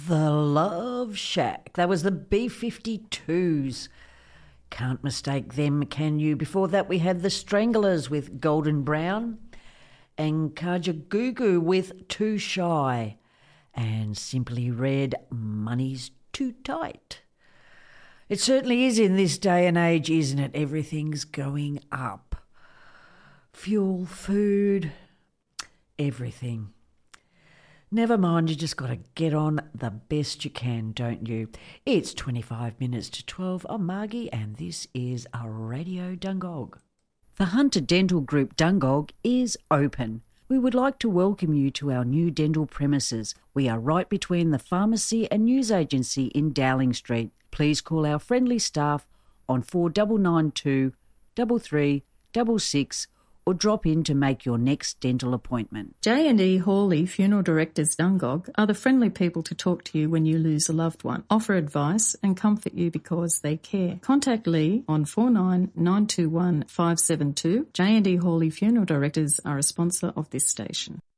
The Love Shack. That was the B-52s. Can't mistake them, can you? Before that we had the Stranglers with Golden Brown and Kajagoogoo with Too Shy and Simply Red, Money's Too Tight. It certainly is in this day and age, isn't it? Everything's going up. Fuel, food, everything. Never mind, you just got to get on the best you can, don't you? It's 25 minutes to 12. I'm Margie and this is a Radio Dungog. The Hunter Dental Group Dungog is open. We would like to welcome you to our new dental premises. We are right between the pharmacy and news agency in Dowling Street. Please call our friendly staff on 4992 3366 or drop in to make your next dental appointment. J&E Hawley Funeral Directors Dungog are the friendly people to talk to you when you lose a loved one, offer advice and comfort you because they care. Contact Lee on 49921572. J&E Hawley Funeral Directors are a sponsor of this station.